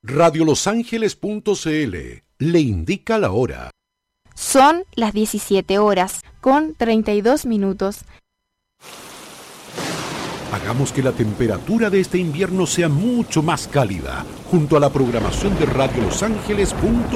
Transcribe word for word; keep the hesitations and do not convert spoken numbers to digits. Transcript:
radio los ángeles punto c l le indica la hora. Son las diecisiete horas con treinta y dos minutos. Hagamos que la temperatura de este invierno sea mucho más cálida, junto a la programación de radio los ángeles punto c l.